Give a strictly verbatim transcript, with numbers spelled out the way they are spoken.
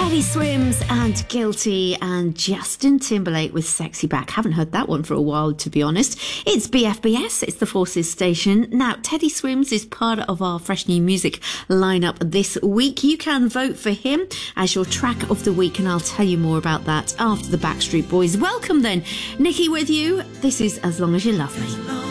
Teddy Swims and Guilty, and Justin Timberlake with Sexy Back. Haven't heard that one for a while, to be honest. It's B F B S, it's the Forces station. Now, Teddy Swims is part of our fresh new music lineup this week. You can vote for him as your track of the week, and I'll tell you more about that after the Backstreet Boys. Welcome then, Nikki with you. This is As Long As You Love Me.